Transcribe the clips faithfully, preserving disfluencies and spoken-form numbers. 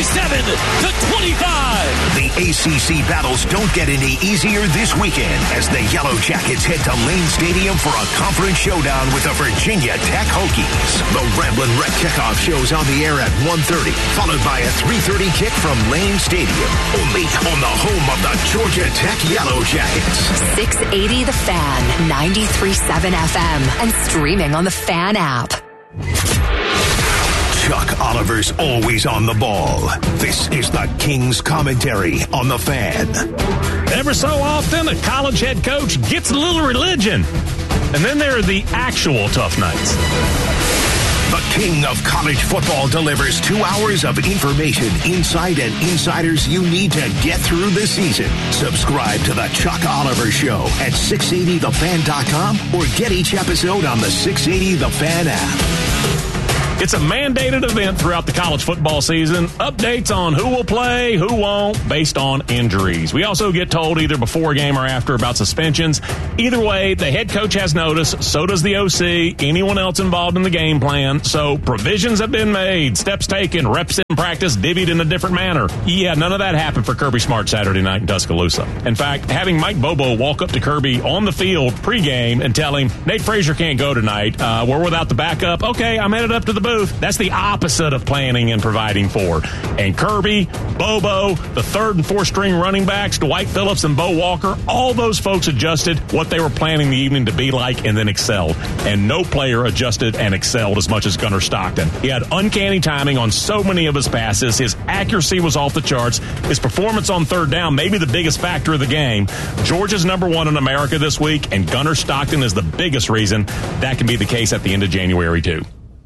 thirty-seven to twenty-five. The A C C battles don't get any easier this weekend as the Yellow Jackets head to Lane Stadium for a conference showdown with the Virginia Tech Hokies. The Ramblin' Wreck kickoff shows on the air at one thirty, followed by a three thirty kick from Lane Stadium. Only on the home of the Georgia Tech Yellow Jackets. six eighty The Fan, ninety-three point seven F M, and streaming on the Fan app. Chuck Oliver's always on the ball. This is the King's Commentary on the Fan. Ever so often, a college head coach gets a little religion. And then there are the actual tough nights. The king of college football delivers two hours of information, insight, and insiders you need to get through the season. Subscribe to the Chuck Oliver Show at six eighty the fan dot com or get each episode on the six eighty The Fan app. It's a mandated event throughout the college football season. Updates on who will play, who won't, based on injuries. We also get told either before a game or after about suspensions. Either way, the head coach has notice, so does the O C, anyone else involved in the game plan. So provisions have been made, steps taken, reps in practice, divvied in a different manner. Yeah, none of that happened for Kirby Smart Saturday night in Tuscaloosa. In fact, having Mike Bobo walk up to Kirby on the field pregame and tell him, Nate Frazier can't go tonight, uh, we're without the backup. Okay, I'm headed up to the booth. That's the opposite of planning and providing for. And Kirby, Bobo, the third and fourth string running backs, Dwight Phillips and Bo Walker, all those folks adjusted what they were planning the evening to be like and then excelled. And no player adjusted and excelled as much as Gunnar Stockton. He had uncanny timing on so many of his passes. His accuracy was off the charts. His performance on third down may be the biggest factor of the game. Georgia's number one in America this week, and Gunnar Stockton is the biggest reason that can be the case at the end of January, too.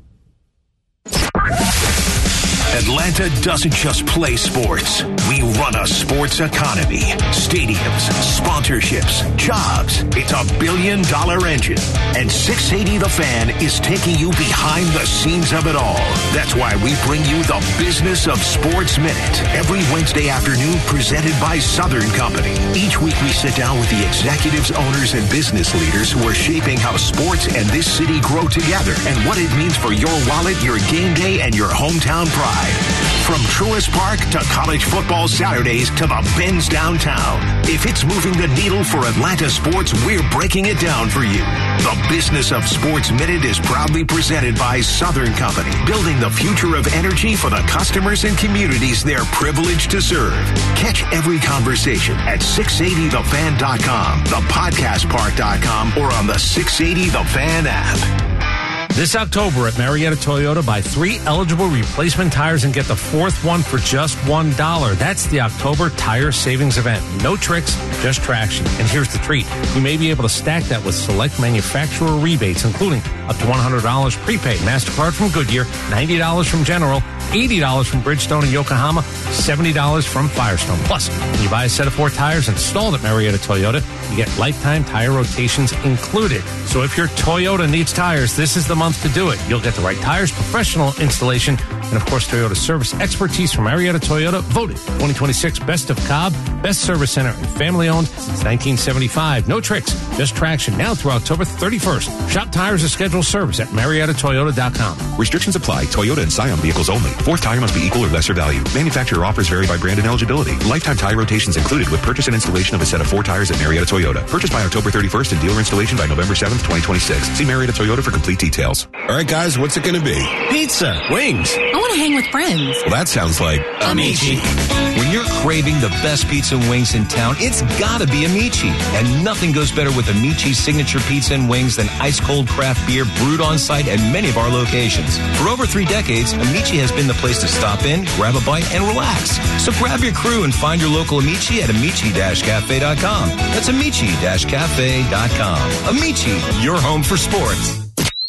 Atlanta doesn't just play sports. We run a sports economy. Stadiums, sponsorships, jobs. It's a billion dollar engine. And six eighty The Fan is taking you behind the scenes of it all. That's why we bring you the Business of Sports Minute every Wednesday afternoon, presented by Southern Company. Each week we sit down with the executives, owners, and business leaders who are shaping how sports and this city grow together and what it means for your wallet, your game day, and your hometown pride. From Truist Park to college football Saturdays to the Benz downtown. If it's moving the needle for Atlanta sports, we're breaking it down for you. The Business of Sports Minute is proudly presented by Southern Company, building the future of energy for the customers and communities they're privileged to serve. Catch every conversation at six eighty the fan dot com, the podcast park dot com, or on the six eighty The Fan app. This October at Marietta Toyota, buy three eligible replacement tires and get the fourth one for just one dollar. That's the October Tire Savings Event. No tricks, just traction. And here's the treat. You may be able to stack that with select manufacturer rebates, including up to one hundred dollars prepaid MasterCard from Goodyear, ninety dollars from General, eighty dollars from Bridgestone and Yokohama, seventy dollars from Firestone. Plus, when you buy a set of four tires installed at Marietta Toyota, you get lifetime tire rotations included. So if your Toyota needs tires, this is the month to do it. You'll get the right tires, professional installation, and of course, Toyota service expertise from Marietta Toyota, voted twenty twenty-six Best of Cobb, Best Service Center, and family owned since nineteen seventy-five. No tricks, just traction. Now through October thirty-first. Shop tires or schedule service at marietta toyota dot com. Restrictions apply. Toyota and Scion vehicles only. Fourth tire must be equal or lesser value. Manufacturer offers vary by brand and eligibility. Lifetime tire rotations included with purchase and installation of a set of four tires at Marietta Toyota. Purchased by October thirty-first and dealer installation by November seventh, twenty twenty-six. See Marietta Toyota for complete details. All right, guys, what's it going to be? Pizza. Wings. I want to hang with friends. Well, that sounds like Amici. When you're craving the best pizza and wings in town, it's got to be Amici. And nothing goes better with Amici's signature pizza and wings than ice-cold craft beer brewed on site at many of our locations. For over three decades, Amici has been the place to stop in, grab a bite, and relax. So grab your crew and find your local Amici at amici dash cafe dot com. That's amici dash cafe dot com. Amici, your home for sports.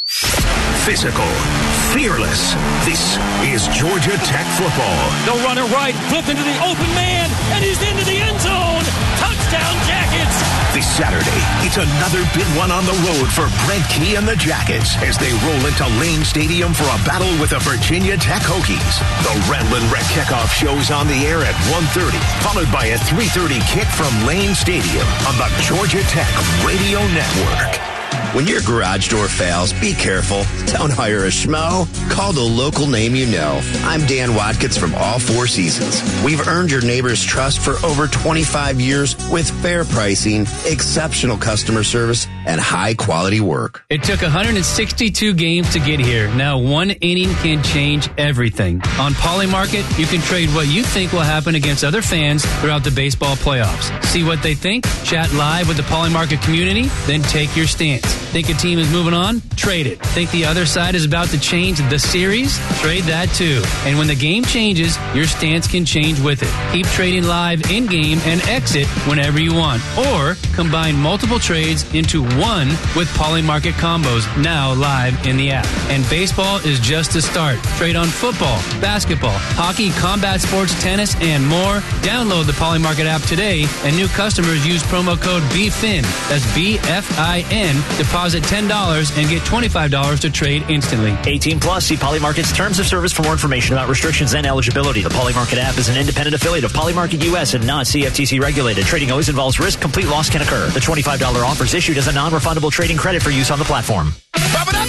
Physical, fearless. This is Georgia Tech football. They'll run it right, flip into the open man, and he's into the end zone. Touchdown Jackets. This Saturday, it's another big one on the road for Brent Key and the Jackets as they roll into Lane Stadium for a battle with the Virginia Tech Hokies. The Ramblin' Wreck kickoff shows on the air at one thirty, followed by a three thirty kick from Lane Stadium on the Georgia Tech Radio Network. When your garage door fails, be careful. Don't hire a schmo. Call the local name you know. I'm Dan Watkins from All Four Seasons. We've earned your neighbor's trust for over twenty-five years with fair pricing, exceptional customer service, and high-quality work. It took one hundred sixty-two games to get here. Now one inning can change everything. On Polymarket, you can trade what you think will happen against other fans throughout the baseball playoffs. See what they think? Chat live with the Polymarket community, then take your stance. Think a team is moving on? Trade it. Think the other side is about to change the series? Trade that too. And when the game changes, your stance can change with it. Keep trading live in-game and exit whenever you want. Or combine multiple trades into one with Polymarket combos now live in the app. And baseball is just the start. Trade on football, basketball, hockey, combat sports, tennis, and more. Download the Polymarket app today, and new customers use promo code B F I N. That's B F I N. Deposit ten dollars and get twenty-five dollars to trade instantly. eighteen plus. See Polymarket's terms of service for more information about restrictions and eligibility. The Polymarket app is an independent affiliate of Polymarket U S and not C F T C regulated. Trading always involves risk. Complete loss can occur. The twenty-five dollars offer is issued as a non-refundable trading credit for use on the platform. Bow! Bow!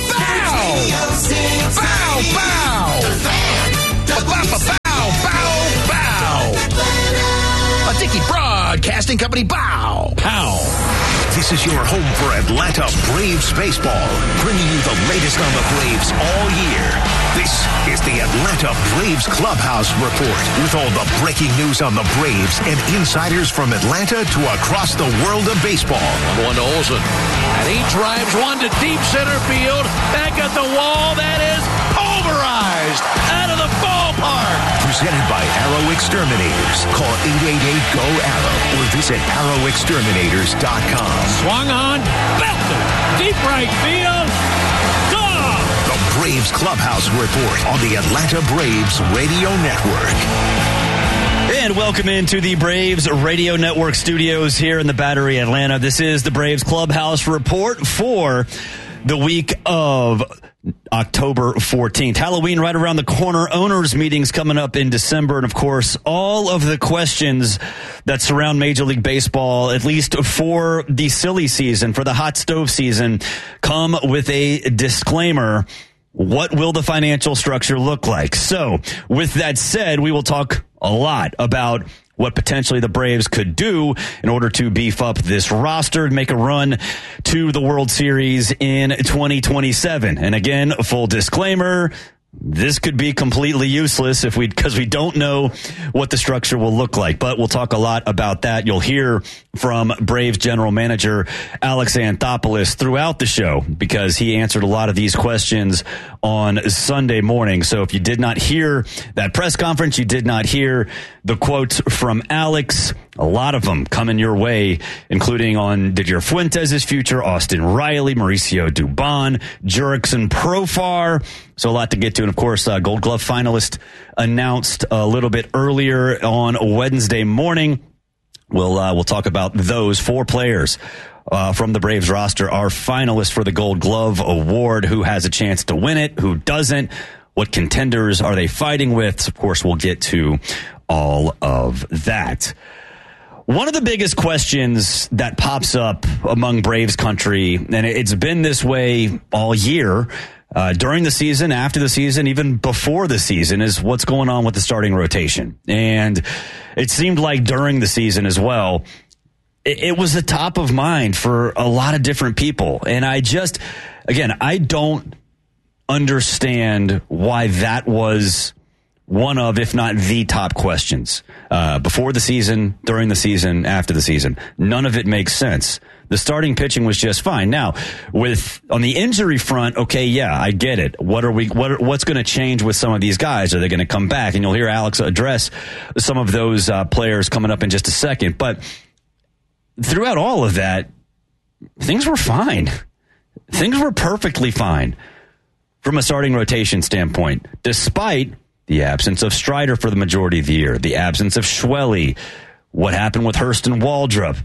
Bow! Bow! Bow! A Dickey Broadcasting Company. Bow! Pow! This is your home for Atlanta Braves baseball, bringing you the latest on the Braves all year. This is the Atlanta Braves Clubhouse Report, with all the breaking news on the Braves and insiders from Atlanta to across the world of baseball. One to Olsen, and he drives one to deep center field. Back at the wall, that is pulverized out of the ballpark. Presented by Arrow Exterminators. Call eight eight eight, G O, ARROW or visit arrow exterminators dot com. Swung on, belted, deep right field, gone! The Braves Clubhouse Report on the Atlanta Braves Radio Network. And welcome into the Braves Radio Network studios here in the Battery, Atlanta. This is the Braves Clubhouse Report for the week of October fourteenth. Halloween right around the corner. Owners meetings coming up in December. And, of course, all of the questions that surround Major League Baseball, at least for the silly season, for the hot stove season, come with a disclaimer. What will the financial structure look like? So, with that said, we will talk a lot about what potentially the Braves could do in order to beef up this roster and make a run to the World Series in twenty twenty-seven. And again, a full disclaimer, this could be completely useless if we, because we don't know what the structure will look like. But we'll talk a lot about that. You'll hear from Braves general manager Alex Anthopoulos throughout the show, because he answered a lot of these questions on Sunday morning. So if you did not hear that press conference, you did not hear the quotes from Alex, a lot of them coming your way, including on Didier Fuentes' future, Austin Riley, Mauricio Dubon, Jurickson Profar. So a lot to get to. And, of course, uh, Gold Glove finalist announced a little bit earlier on Wednesday morning. We'll, uh, we'll talk about those four players uh, from the Braves roster are finalists for the Gold Glove Award. Who has a chance to win it? Who doesn't? What contenders are they fighting with? Of course, we'll get to all of that. One of the biggest questions that pops up among Braves country, and it's been this way all year, uh, during the season, after the season, even before the season, is what's going on with the starting rotation. And it seemed like during the season as well, it, it was the top of mind for a lot of different people. And I just, again, I don't understand why that was one of, if not the top questions uh, before the season, during the season, after the season. None of it makes sense. The starting pitching was just fine. Now, with on the injury front, okay, yeah, I get it. What are we? What? Are, what's going to change with some of these guys? Are they going to come back? And you'll hear Alex address some of those uh, players coming up in just a second. But throughout all of that, things were fine. Things were perfectly fine from a starting rotation standpoint, despite the absence of Strider for the majority of the year, the absence of Schwelly, what happened with Hurston Waldrop.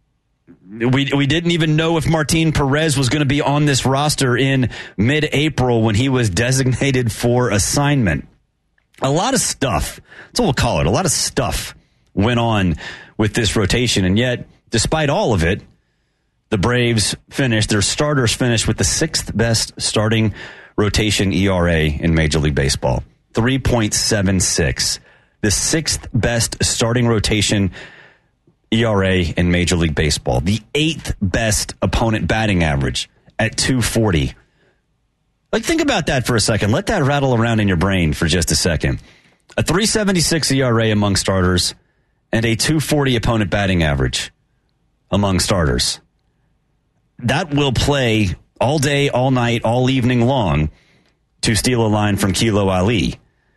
We we didn't even know if Martin Perez was going to be on this roster in mid-April when he was designated for assignment. A lot of stuff, that's what we'll call it, a lot of stuff went on with this rotation. And yet, despite all of it, the Braves finished, their starters finished with the sixth best starting rotation E R A in Major League Baseball, three point seven six. The sixth best starting rotation E R A in Major League Baseball. The eighth best opponent batting average at two forty. Like, think about that for a second. Let that rattle around in your brain for just a second. A three seventy-six E R A among starters and a two forty opponent batting average among starters. That will play all day, all night, all evening long to steal a line from Kilo Ali.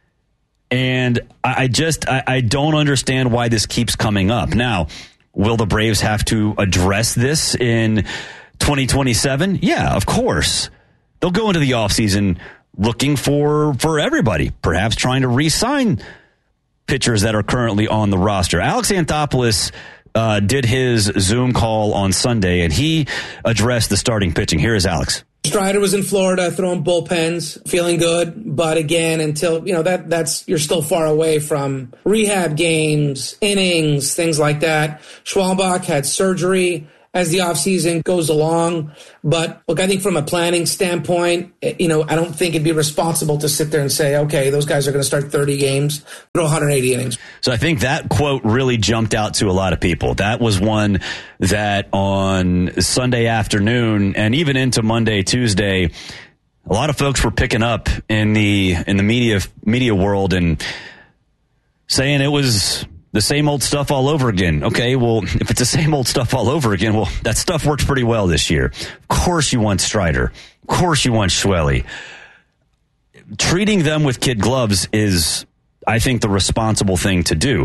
And I just, I, I don't understand why this keeps coming up. Now, will the Braves have to address this in twenty twenty-seven? Yeah, of course. They'll go into the offseason looking for, for everybody, perhaps trying to re-sign pitchers that are currently on the roster. Alex Anthopoulos uh, did his Zoom call on Sunday, and he addressed the starting pitching. Here is Alex. Strider was in Florida throwing bullpens, feeling good. But again, until, you know, that that's, you're still far away from rehab games, innings, things like that. Schwalbach had surgery as the offseason goes along. But look, I think from a planning standpoint, you know, I don't think it'd be responsible to sit there and say, okay, those guys are going to start thirty games, throw one hundred eighty innings. So I think that quote really jumped out to a lot of people. That was one that on Sunday afternoon and even into Monday, Tuesday, a lot of folks were picking up in the in the media media world and saying it was the same old stuff all over again. Okay, well, if it's the same old stuff all over again, well, that stuff worked pretty well this year. Of course you want Strider. Of course you want Schwelly. Treating them with kid gloves is, I think, the responsible thing to do.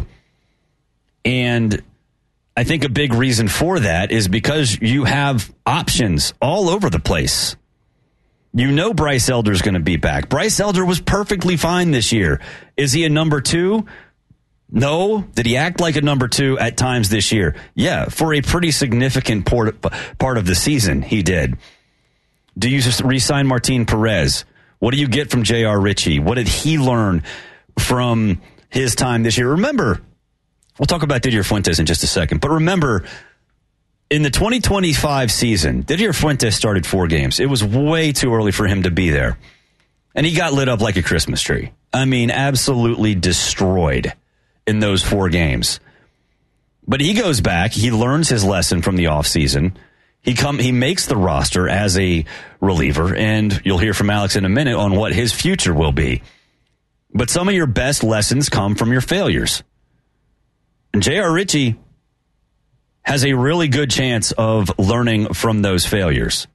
And I think a big reason for that is because you have options all over the place. You know Bryce Elder's going to be back. Bryce Elder was perfectly fine this year. Is he a number two? No. Did he act like a number two at times this year? Yeah, for a pretty significant part of the season, he did. Do you just re-sign Martin Perez? What do you get from J R. Ritchie? What did he learn from his time this year? Remember, we'll talk about Didier Fuentes in just a second, but remember, in the twenty twenty-five season, Didier Fuentes started four games. It was way too early for him to be there. And he got lit up like a Christmas tree. I mean, absolutely destroyed in those four games. But he goes back, he learns his lesson from the offseason. He come he makes the roster as a reliever, and you'll hear from Alex in a minute on what his future will be. But some of your best lessons come from your failures. And J R. Ritchie has a really good chance of learning from those failures.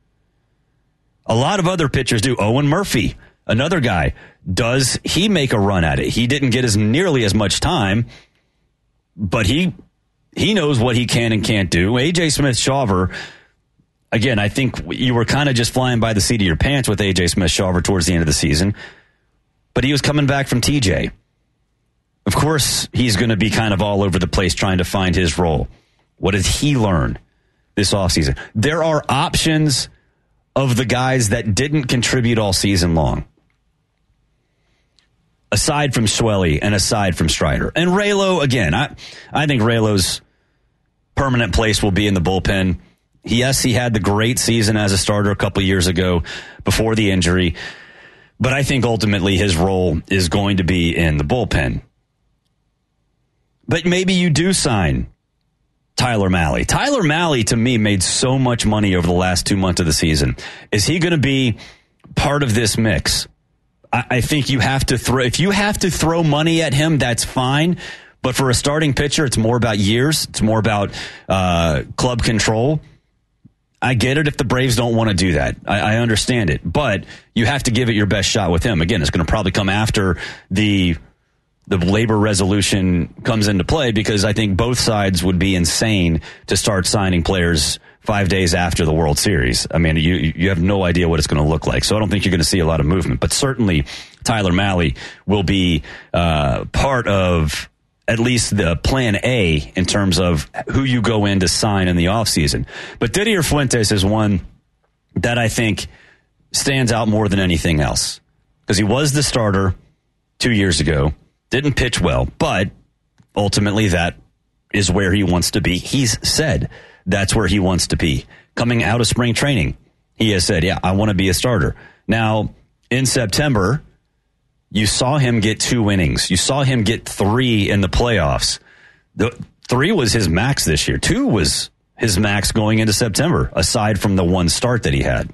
A lot of other pitchers do. Owen Murphy, another guy, does he make a run at it? He didn't get as nearly as much time, but he he knows what he can and can't do. A J. Smith-Shawver, again, I think you were kind of just flying by the seat of your pants with A J. Smith-Shawver towards the end of the season, but he was coming back from T J. Of course, he's going to be kind of all over the place trying to find his role. What did he learn this offseason? There are options of the guys that didn't contribute all season long, aside from Schwelly and aside from Strider. And Raylo, again, I, I think Raylo's permanent place will be in the bullpen. Yes, he had the great season as a starter a couple years ago before the injury, but I think ultimately his role is going to be in the bullpen. But maybe you do sign Tyler Mahle. Tyler Mahle, to me, made so much money over the last two months of the season. Is he going to be part of this mix? I, I think you have to throw, if you have to throw money at him, that's fine. But for a starting pitcher, it's more about years. It's more about uh, club control. I get it if the Braves don't want to do that. I, I understand it. But you have to give it your best shot with him. Again, it's going to probably come after the the labor resolution comes into play, because I think both sides would be insane to start signing players five days after the World Series. I mean, you you have no idea what it's going to look like. So I don't think you're going to see a lot of movement. But certainly Tyler Mahle will be uh, part of at least the plan A in terms of who you go in to sign in the offseason. But Didier Fuentes is one that I think stands out more than anything else, because he was the starter two years ago, didn't pitch well, but ultimately that is where he wants to be. He's said that's where he wants to be, coming out of spring training. He has said, yeah, I want to be a starter. Now, in September, you saw him get two innings. You saw him get three in the playoffs. The three was his max this year. Two was his max going into September, aside from the one start that he had.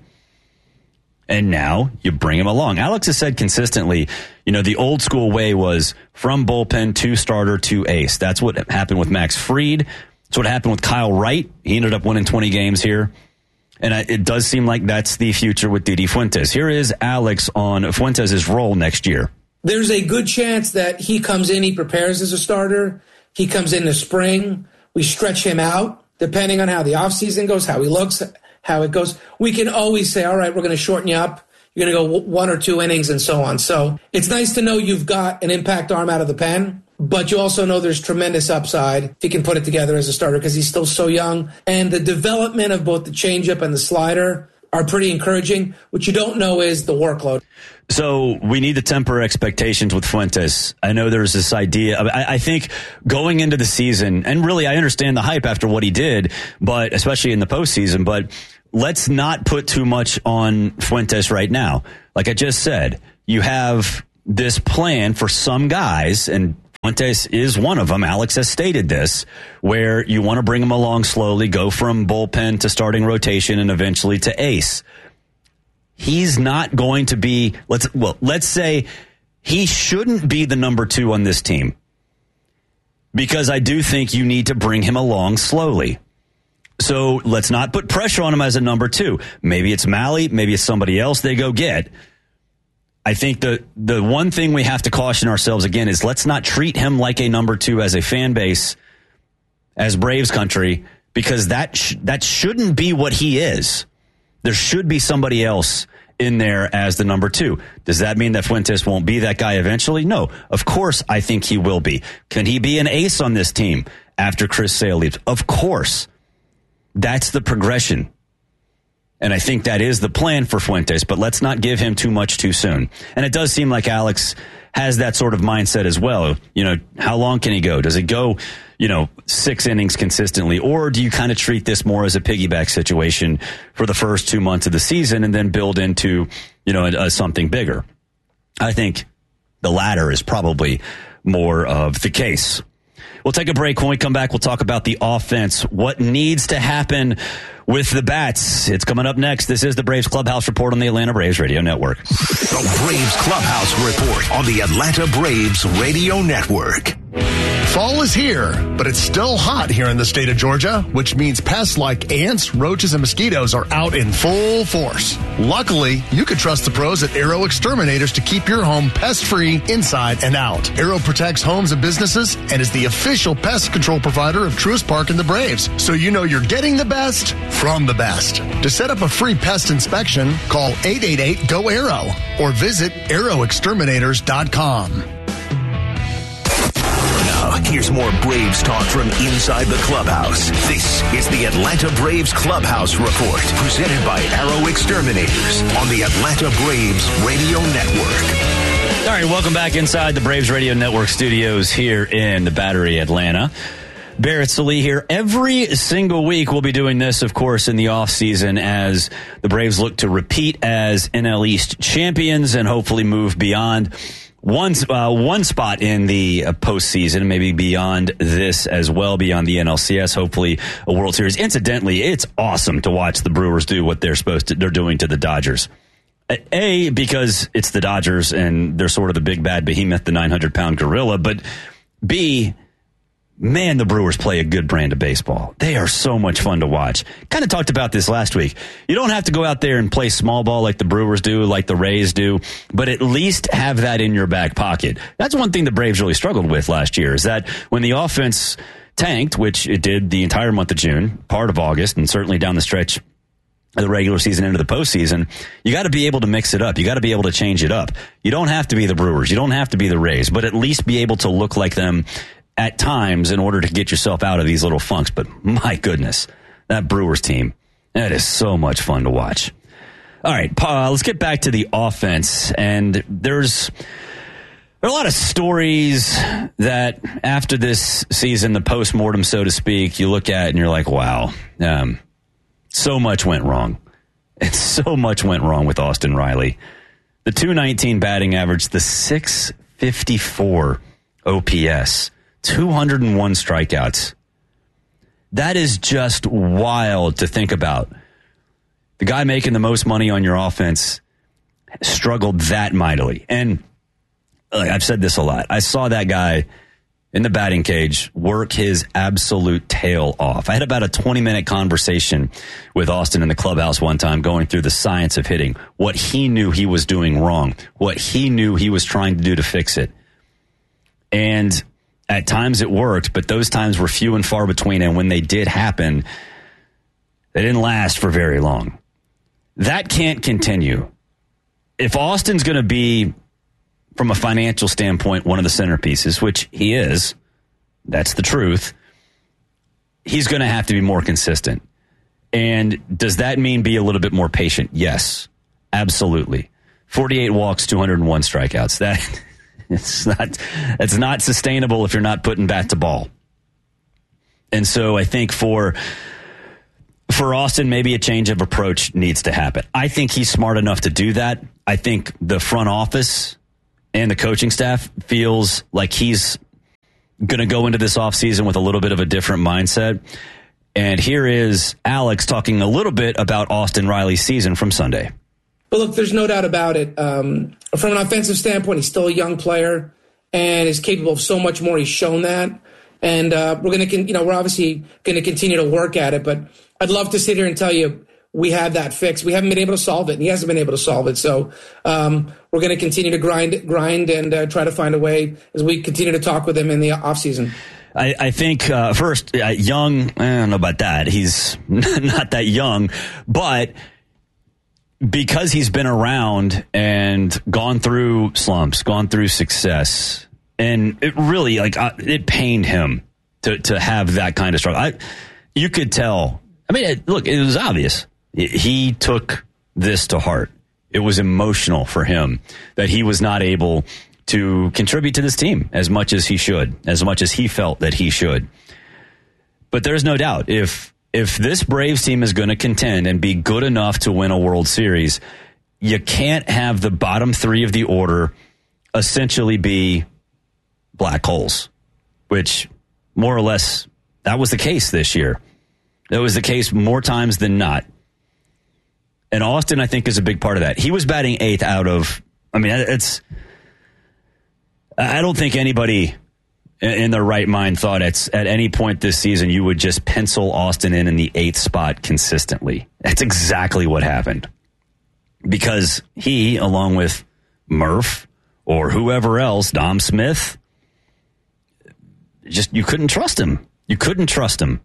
And now you bring him along. Alex has said consistently, you know, the old school way was from bullpen to starter to ace. That's what happened with Max Fried. That's what happened with Kyle Wright. He ended up winning twenty games here. And it does seem like that's the future with Didi Fuentes. Here is Alex on Fuentes' role next year. There's a good chance that he comes in, he prepares as a starter. He comes in the spring. We stretch him out, depending on how the offseason goes, how he looks, how it goes. We can always say, all right, we're going to shorten you up. You're going to go one or two innings and so on. So it's nice to know you've got an impact arm out of the pen, but you also know there's tremendous upside if he can put it together as a starter because he's still so young. And the development of both the changeup and the slider are pretty encouraging. What you don't know is the workload. So we need to temper expectations with Fuentes. I know there's this idea. I, I think going into the season, and really I understand the hype after what he did, but especially in the postseason, but let's not put too much on Fuentes right now. Like I just said, you have this plan for some guys, and Fuentes is one of them. Alex has stated this, where you want to bring him along slowly, go from bullpen to starting rotation and eventually to ace. He's not going to be, let's, well, let's say he shouldn't be the number two on this team, because I do think you need to bring him along slowly. So let's not put pressure on him as a number two. Maybe it's Mahle, maybe it's somebody else they go get. I think the the one thing we have to caution ourselves again is let's not treat him like a number two as a fan base, as Braves country, because that sh- that shouldn't be what he is. There should be somebody else in there as the number two. Does that mean that Fuentes won't be that guy eventually? No, of course I think he will be. Can he be an ace on this team after Chris Sale leaves? Of course. That's the progression. And I think that is the plan for Fuentes, but let's not give him too much too soon. And it does seem like Alex has that sort of mindset as well. You know, how long can he go? Does it go, you know, six innings consistently? Or do you kind of treat this more as a piggyback situation for the first two months of the season and then build into, you know, a, a something bigger? I think the latter is probably more of the case. We'll take a break. When we come back, we'll talk about the offense. What needs to happen with the bats? It's coming up next. This is the Braves Clubhouse Report on the Atlanta Braves Radio Network. The Braves Clubhouse Report on the Atlanta Braves Radio Network. Fall is here, but it's still hot here in the state of Georgia, which means pests like ants, roaches, and mosquitoes are out in full force. Luckily, you can trust the pros at Arrow Exterminators to keep your home pest-free inside and out. Arrow protects homes and businesses and is the official pest control provider of Truist Park and the Braves, so you know you're getting the best from the best. To set up a free pest inspection, call eight eight eight, G O, ARROW or visit arrow exterminators dot com. Now, here's more Braves talk from inside the clubhouse. This is the Atlanta Braves Clubhouse Report, presented by Arrow Exterminators on the Atlanta Braves Radio Network. All right, welcome back inside the Braves Radio Network studios here in the Battery, Atlanta. Barrett Sallee here. Every single week we'll be doing this, of course, in the offseason as the Braves look to repeat as N L East champions and hopefully move beyond one uh, one spot in the uh, postseason, maybe beyond this as well, beyond the N L C S, hopefully a World Series. Incidentally, it's awesome to watch the Brewers do what they're supposed to, they're doing to the Dodgers. A, because it's the Dodgers and they're sort of the big bad behemoth, the nine hundred pound gorilla, but B, man, the Brewers play a good brand of baseball. They are so much fun to watch. Kind of talked about this last week. You don't have to go out there and play small ball like the Brewers do, like the Rays do, but at least have that in your back pocket. That's one thing the Braves really struggled with last year, is that when the offense tanked, which it did the entire month of June, part of August, and certainly down the stretch of the regular season into the postseason, you got to be able to mix it up. You got to be able to change it up. You don't have to be the Brewers. You don't have to be the Rays, but at least be able to look like them at times in order to get yourself out of these little funks. But my goodness, that Brewers team, that is so much fun to watch. All right, uh, let's get back to the offense. And there's there are a lot of stories that after this season, the postmortem, so to speak, you look at and you're like, wow, um, so much went wrong. And so much went wrong with Austin Riley. The two nineteen batting average, the six fifty-four O P S, two hundred one strikeouts. That is just wild to think about. The guy making the most money on your offense struggled that mightily. And like, I've said this a lot. I saw that guy in the batting cage work his absolute tail off. I had about a twenty-minute conversation with Austin in the clubhouse one time going through the science of hitting, what he knew he was doing wrong, what he knew he was trying to do to fix it. And at times it worked, but those times were few and far between, and when they did happen, they didn't last for very long. That can't continue. If Austin's going to be, from a financial standpoint, one of the centerpieces, which he is, that's the truth, he's going to have to be more consistent. And does that mean be a little bit more patient? Yes, absolutely. forty-eight walks, two hundred one strikeouts. That it's not it's not sustainable if you're not putting bat to ball. And so I think for for Austin, maybe a change of approach needs to happen. I think he's smart enough to do that. I think the front office and the coaching staff feels like he's going to go into this offseason with a little bit of a different mindset. And here is Alex talking a little bit about Austin Riley's season from Sunday. But look, there's no doubt about it. Um, from an offensive standpoint, he's still a young player and is capable of so much more. He's shown that. And uh, we're going to, you know, we're obviously going to continue to work at it. But I'd love to sit here and tell you we have that fixed. We haven't been able to solve it, and he hasn't been able to solve it. So um, we're going to continue to grind, grind, and uh, try to find a way as we continue to talk with him in the offseason. I, I think uh, first, uh, young. I don't know about that. He's not that young, but because he's been around and gone through slumps, gone through success, and it really like uh, it pained him to to have that kind of struggle. I, you could tell. I mean, it, look, it was obvious. He took this to heart. It was emotional for him that he was not able to contribute to this team as much as he should, as much as he felt that he should. But there's no doubt, if if this Braves team is going to contend and be good enough to win a World Series, you can't have the bottom three of the order essentially be black holes, which more or less that was the case this year. That was the case more times than not. And Austin, I think, is a big part of that. He was batting eighth out of, I mean, it's, I don't think anybody in their right mind thought it's, at any point this season you would just pencil Austin in in the eighth spot consistently. That's exactly what happened. Because he, along with Murph or whoever else, Dom Smith, just, you couldn't trust him. You couldn't trust him.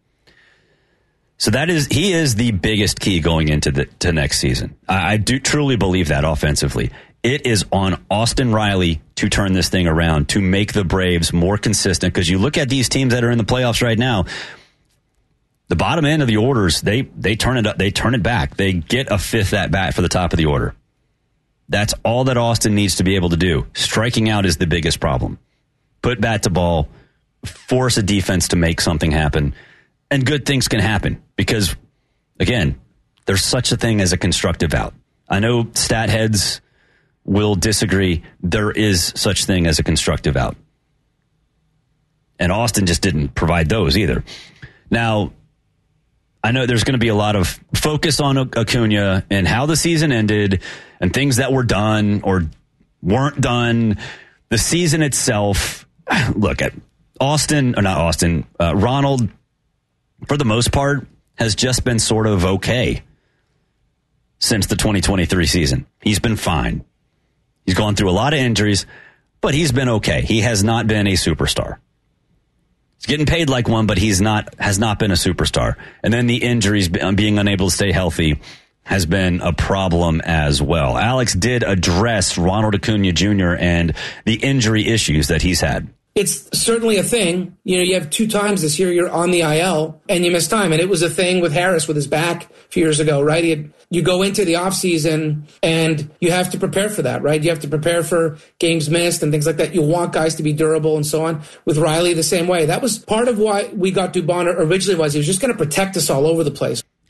So that is, he is the biggest key going into the to next season. I, I do truly believe that offensively. It is on Austin Riley to turn this thing around, to make the Braves more consistent. Because you look at these teams that are in the playoffs right now, the bottom end of the orders, they they turn it up, they turn it back. They get a fifth at bat for the top of the order. That's all that Austin needs to be able to do. Striking out is the biggest problem. Put bat to ball, force a defense to make something happen. And good things can happen because, again, there's such a thing as a constructive out. I know stat heads will disagree. There is such thing as a constructive out. And Austin just didn't provide those either. Now, I know there's going to be a lot of focus on Acuna and how the season ended and things that were done or weren't done. The season itself, look at Austin, or not Austin, uh, Ronald, for the most part, has just been sort of okay since the twenty twenty-three season. He's been fine. He's gone through a lot of injuries, but he's been okay. He has not been a superstar. He's getting paid like one, but he's not has not been a superstar. And then the injuries, being unable to stay healthy, has been a problem as well. Alex did address Ronald Acuna Junior and the injury issues that he's had. It's certainly a thing. You know, you have two times this year you're on the I L and you miss time. And it was a thing with Harris with his back a few years ago, right? He had, you go into the offseason and you have to prepare for that, right? You have to prepare for games missed and things like that. You want guys to be durable and so on. With Riley, the same way. That was part of why we got Dubon originally, was he was just going to protect us all over the place.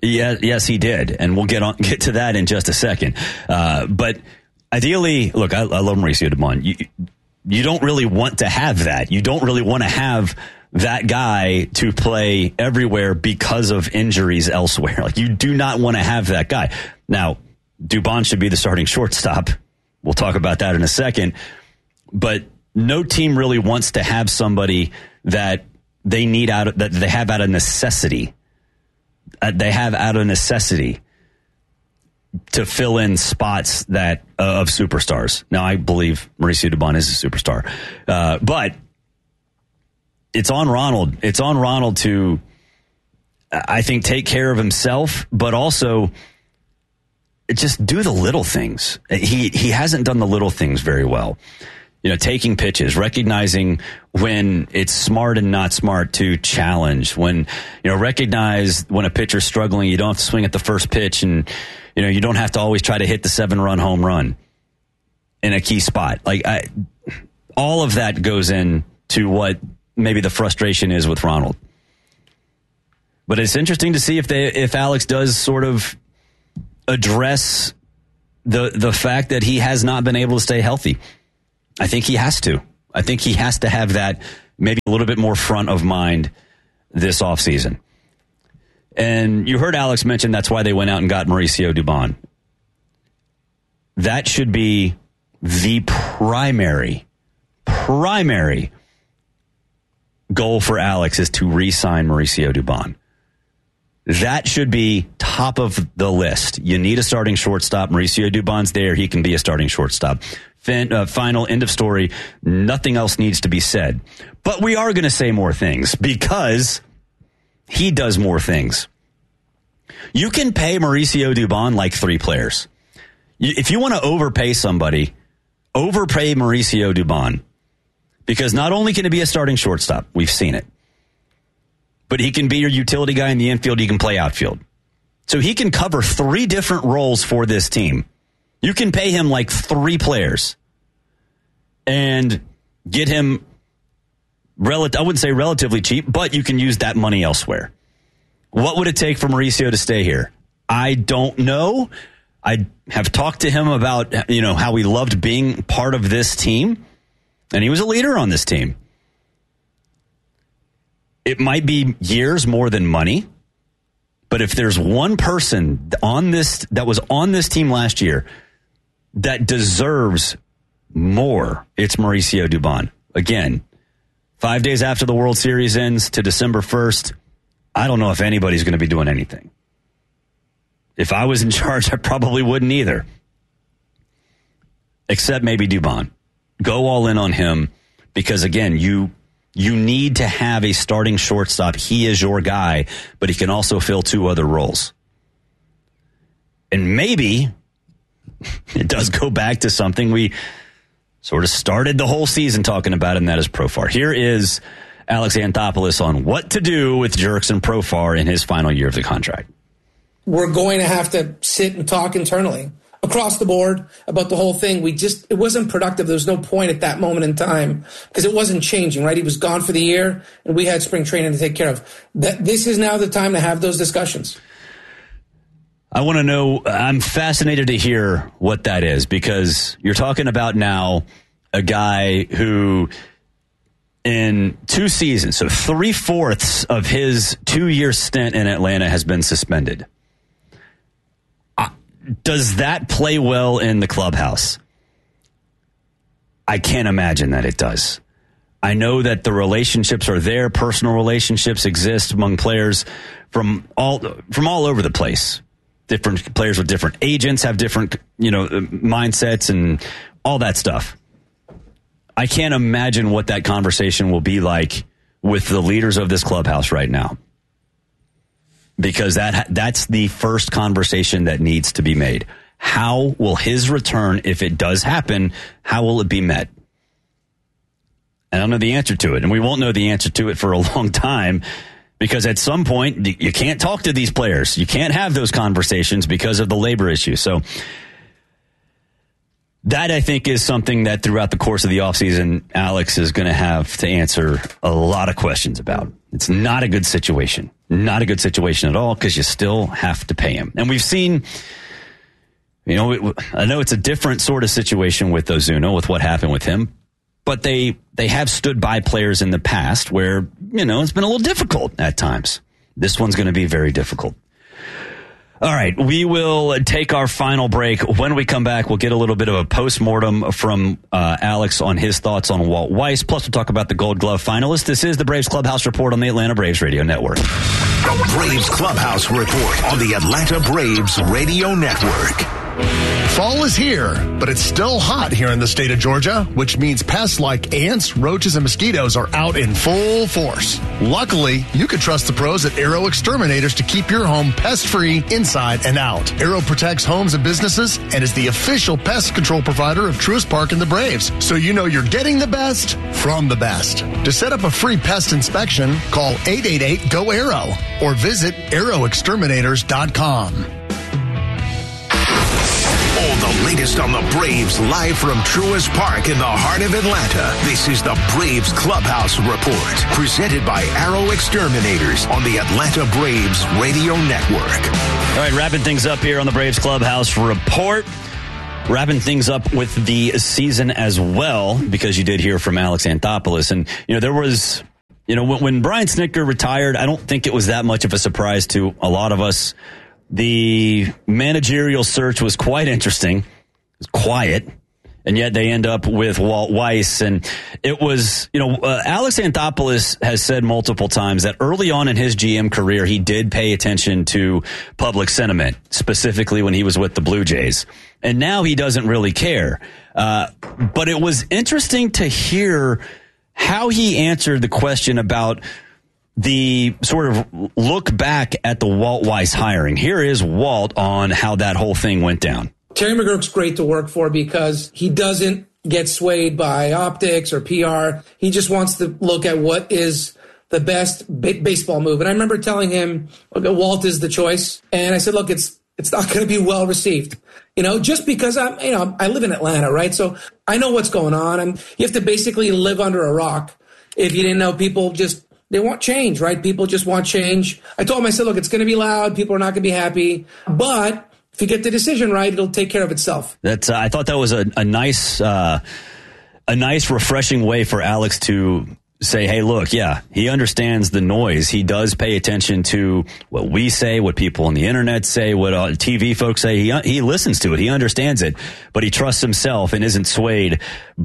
Yeah, yes, he did, and we'll get on get to that in just a second. Uh, but ideally, look, I, I love Mauricio Dubon. You, you don't really want to have that. You don't really want to have that guy to play everywhere because of injuries elsewhere. Like, you do not want to have that guy. Now, Dubon should be the starting shortstop. We'll talk about that in a second. But no team really wants to have somebody that they need out of, that they have out of necessity. Uh, they have out of necessity to fill in spots that uh, of superstars. Now, I believe Mauricio Dubon is a superstar, uh, but it's on Ronald. It's on Ronald to, I think, take care of himself, but also just do the little things. He he hasn't done the little things very well. You know, taking pitches, recognizing when it's smart and not smart to challenge, when, you know, recognize when a pitcher's struggling, you don't have to swing at the first pitch, and, you know, you don't have to always try to hit the seven run home run in a key spot. Like, I, all of that goes in to what maybe the frustration is with Ronald. But it's interesting to see if they, if Alex does sort of address the, the fact that he has not been able to stay healthy. I think he has to. I think he has to have that maybe a little bit more front of mind this offseason. And you heard Alex mention that's why they went out and got Mauricio Dubon. That should be the primary, primary goal for Alex, is to re-sign Mauricio Dubon. That should be top of the list. You need a starting shortstop. Mauricio Dubon's there. He can be a starting shortstop. Fin, uh, final, end of story. Nothing else needs to be said. But we are going to say more things because he does more things. You can pay Mauricio Dubon like three players. You, if you want to overpay somebody, overpay Mauricio Dubon. Because not only can he be a starting shortstop, we've seen it, but he can be your utility guy in the infield. He can play outfield. So he can cover three different roles for this team. You can pay him like three players and get him, rel- I wouldn't say relatively cheap, but you can use that money elsewhere. What would it take for Mauricio to stay here? I don't know. I have talked to him about, you know, how he loved being part of this team, and he was a leader on this team. It might be years more than money, but if there's one person on this that was on this team last year that deserves more, it's Mauricio Dubon. Again, five days after the World Series ends to December first, I don't know if anybody's going to be doing anything. If I was in charge, I probably wouldn't either. Except maybe Dubon. Go all in on him because, again, you you need to have a starting shortstop. He is your guy, but he can also fill two other roles. And maybe it does go back to something we sort of started the whole season talking about, and that is Profar. Here is Alex Anthopoulos on what to do with Jurickson Profar in his final year of the contract. We're going to have to sit and talk internally across the board about the whole thing. We just, it wasn't productive. There was no point at that moment in time because it wasn't changing, right? He was gone for the year and we had spring training to take care of. That this is now the time to have those discussions. I want to know, I'm fascinated to hear what that is, because you're talking about now a guy who in two seasons, so three-fourths of his two-year stint in Atlanta has been suspended. Uh, does that play well in the clubhouse? I can't imagine that it does. I know that the relationships are there. Personal relationships exist among players from all from all over the place. Different players with different agents have different, you know, mindsets and all that stuff. I can't imagine what that conversation will be like with the leaders of this clubhouse right now, because that that's the first conversation that needs to be made. How will his return, if it does happen, how will it be met? I don't know the answer to it, and we won't know the answer to it for a long time, because at some point you can't talk to these players. You can't have those conversations because of the labor issue. So that I think is something that throughout the course of the offseason, Alex is going to have to answer a lot of questions about. It's not a good situation. Not a good situation at all because you still have to pay him. And we've seen, you know, it, I know it's a different sort of situation with Ozuna, with what happened with him, but they they have stood by players in the past where, you know, it's been a little difficult at times. This one's going to be very difficult. All right, we will take our final break. When we come back, we'll get a little bit of a postmortem from uh, Alex on his thoughts on Walt Weiss. Plus, we'll talk about the Gold Glove finalists. This is the Braves Clubhouse Report on the Atlanta Braves Radio Network. The Braves Clubhouse Report on the Atlanta Braves Radio Network. Fall is here, but it's still hot here in the state of Georgia, which means pests like ants, roaches, and mosquitoes are out in full force. Luckily, you can trust the pros at Arrow Exterminators to keep your home pest-free inside and out. Arrow protects homes and businesses and is the official pest control provider of Truist Park and the Braves, so you know you're getting the best from the best. To set up a free pest inspection, call eight eight eight, G O, ARROW or visit arrow exterminators dot com. All the latest on the Braves live from Truist Park in the heart of Atlanta. This is the Braves Clubhouse Report, presented by Arrow Exterminators on the Atlanta Braves Radio Network. All right, wrapping things up here on the Braves Clubhouse Report. Wrapping things up with the season as well, because you did hear from Alex Anthopoulos. And, you know, there was, you know, when, when Brian Snitker retired, I don't think it was that much of a surprise to a lot of us. The managerial search was quite interesting. It was quiet, and yet they end up with Walt Weiss. And it was, you know, uh, Alex Anthopoulos has said multiple times that early on in his G M career, he did pay attention to public sentiment, specifically when he was with the Blue Jays. And now he doesn't really care. Uh, but it was interesting to hear how he answered the question about the sort of look back at the Walt Weiss hiring. Here is Walt on how that whole thing went down. Terry McGuirk's great to work for because he doesn't get swayed by optics or P R. He just wants to look at what is the best b- baseball move. And I remember telling him, okay, Walt is the choice. And I said, look, it's it's not going to be well received. You know, just because I'm, you know, I live in Atlanta, right? So I know what's going on. I'm, you have to basically live under a rock. If you didn't know, people just, they want change, right? People just want change. I told him, I said, look, it's going to be loud. People are not going to be happy. But if you get the decision right, it'll take care of itself. That's, uh, I thought that was a, a nice, uh, a nice, refreshing way for Alex to say, hey, look, yeah, he understands the noise. He does pay attention to what we say, what people on the internet say, what uh, T V folks say. He he listens to it. He understands it, but he trusts himself and isn't swayed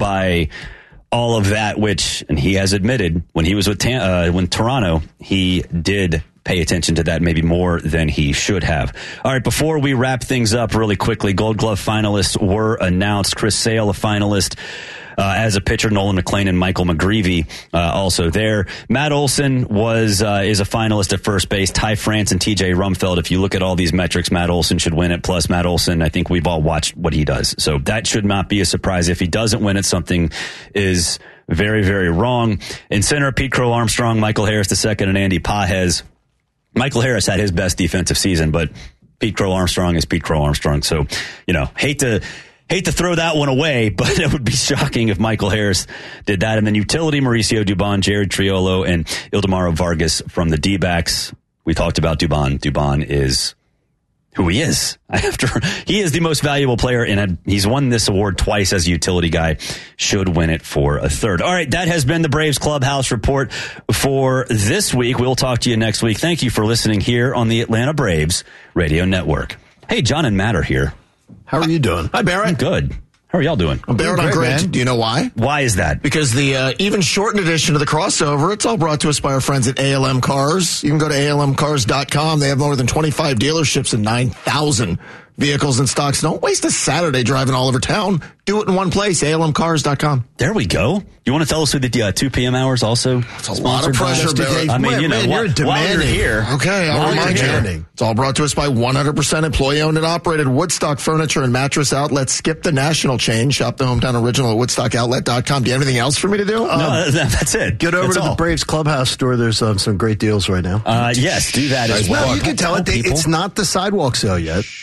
by all of that, which, and he has admitted when he was with uh, when Toronto, he did pay attention to that maybe more than he should have. All right, before we wrap things up really quickly, Gold Glove finalists were announced. Chris Sale, a finalist. Uh, as a pitcher, Nolan McLean and Michael McGreevy uh, also there. Matt Olson was uh, is a finalist at first base. Ty France and T J Rumfeld. If you look at all these metrics, Matt Olson should win it. Plus, Matt Olson, I think we've all watched what he does. So that should not be a surprise. If he doesn't win it, something is very, very wrong. In center, Pete Crow Armstrong, Michael Harris the second, and Andy Pages. Michael Harris had his best defensive season, but Pete Crow Armstrong is Pete Crow Armstrong. So, you know, hate to... Hate to throw that one away, but it would be shocking if Michael Harris did that. And then utility, Mauricio Dubon, Jared Triolo, and Ildemaro Vargas from the D-backs. We talked about Dubon. Dubon is who he is. After he is the most valuable player, and he's won this award twice as a utility guy. Should win it for a third. All right, that has been the Braves Clubhouse Report for this week. We'll talk to you next week. Thank you for listening here on the Atlanta Braves Radio Network. Hey, John and Matt are here. How are you doing? Hi, Barrett. I'm good. How are y'all doing? I'm Barrett, I'm great. Man. Do you know why? Why is that? Because the uh, even shortened edition of the crossover, it's all brought to us by our friends at A L M Cars. You can go to A L M cars dot com. They have more than twenty-five dealerships and nine thousand vehicles in stock. So don't waste a Saturday driving all over town. Do it in one place, A L M cars dot com. There we go. You want to tell us who the uh, two p.m. hours also? It's a lot of pressure, Barrett. I mean, man, you know, man, while, you're while you're here. Okay, I'll remind you. It's all brought to us by one hundred percent employee-owned and operated Woodstock Furniture and Mattress Outlet. Skip the national chain. Shop the hometown original at woodstock outlet dot com. Do you have anything else for me to do? No, um, that's it. Get over that's to all. the Braves Clubhouse store. There's um, some great deals right now. Uh, yes, do that as well. Well, you can tell it. It's not the sidewalk sale yet, but there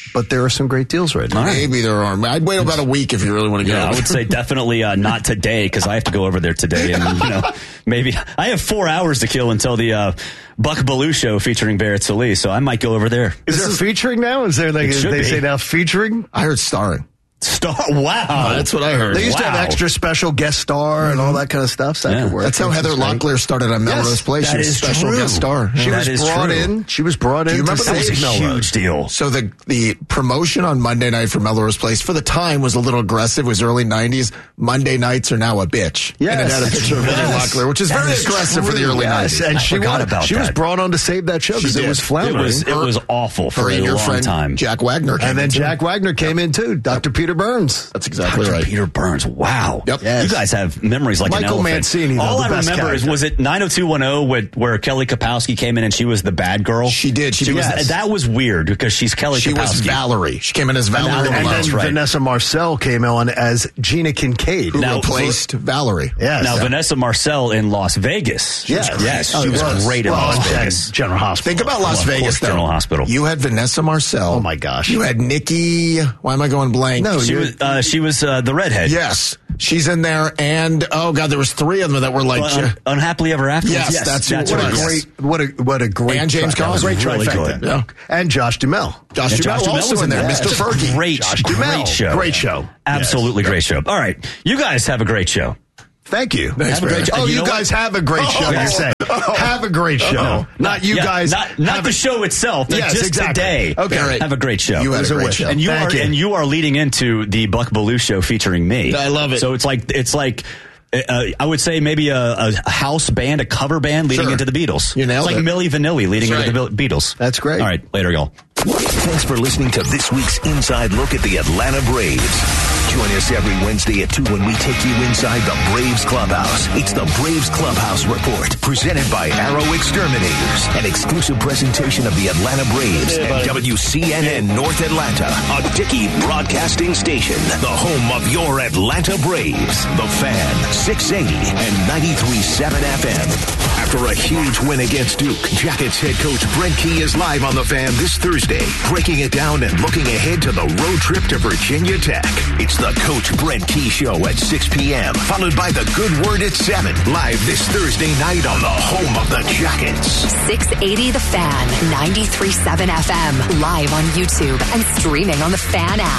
there are some great deals right now. Maybe there are. I'd wait about a week if you really want to go. Yeah, I would say definitely uh, not today because I have to go over there today, and you know, maybe I have four hours to kill until the uh, Buck Baloo show featuring Barrett Solis, so I might go over there. Is there featuring now? Is there like It should they be. say now featuring? I heard starring. Star? Wow, Oh, that's what I heard. They used to Wow. have extra special guest star and all that kind of stuff. So that Yeah. could work. That's how Heather Locklear started on Melrose Yes, Place. She that was a is special true. guest star. She That was is brought true. in. She was brought in. Do you remember to that was a save Melrose. huge deal. So the the promotion on Monday night for Melrose Place for the time was a little aggressive. It was early nineties. Monday nights are now a bitch. Yes. And it had a picture of Heather Yes. Locklear, which is That very is aggressive for the true. early Yes, nineties. and I she forgot was, about she was that. brought on to save that show because She it did. was It floundering. was it was awful for Her a and your long friend time. Jack Wagner came and then in, too. Jack Wagner came in too. Doctor Peter Burns. That's exactly Doctor right. Peter Burns. Wow. Yep. Yes. You guys have memories like Michael an elephant. Mancini, though, All the I best remember is, character. was it nine oh two one oh where, where Kelly Kapowski came in and she was the bad girl? She did. She, She was, was, that was weird because she's Kelly she was Kapowski. Valerie. She came in as Valerie. Valerie, And Malone, then that's right. Vanessa Marcel came on as Gina Kincaid. who Now- replaced Valerie. Yes. Now, Yeah. Vanessa Marcel in Las Vegas. She was Yes. great. Yes, Oh, she was yes. great in Well, Las and Vegas. General Hospital. Think about Las Well, of Vegas, course, though. General Hospital. You had Vanessa Marcel. Oh, my gosh. You had Nikki. Why am I going blank? No, She you- was, uh, she was uh, the redhead. Yes, she's in there, and oh god, there was three of them that were like, Well, un- unhappily ever after. Yes, that's who it what a was. great, what a what a great, And James tri- Cosby. great Really trifecta. good. Yeah. And Josh Duhamel. Josh Yeah, Duhamel Duhamel also was in there, Yes. Mister Fergie. Great, Josh Duhamel. great show. Great show. Absolutely Yes. great show. All right, you guys have a great show. Thank you. Thanks, Have a great man. show. Oh, And you, you know guys what? have a great show. Oh. You're saying have a great show, No. not you Yeah, guys. not, not have the a- show itself. but Yes, just exactly. today. Okay. Barrett, Have a great show. You had It was a a great wish. show. and you Thank are you. and you are leading into the Buck Baloo show featuring me. I love it. So it's like it's like uh, I would say maybe a, a house band, a cover band leading Sure. into the Beatles. You nailed it's like it. Milli Vanilli leading That's into right. the Be- Beatles. That's great. All right, later, y'all. Thanks for listening to this week's Inside Look at the Atlanta Braves. Join us every Wednesday at two when we take you inside the Braves Clubhouse. It's the Braves Clubhouse Report, presented by Arrow Exterminators. An exclusive presentation of the Atlanta Braves and W C N N North Atlanta, a Dickey broadcasting station. The home of your Atlanta Braves. The Fan, six eighty and ninety-three point seven F M. After a huge win against Duke, Jackets head coach Brent Key is live on the Fan this Thursday, breaking it down and looking ahead to the road trip to Virginia Tech. It's the Coach Brent Key Show at six p.m., followed by the Good Word at seven, live this Thursday night on the home of the Jackets. six eighty The Fan, ninety-three point seven F M, live on YouTube and streaming on the Fan app.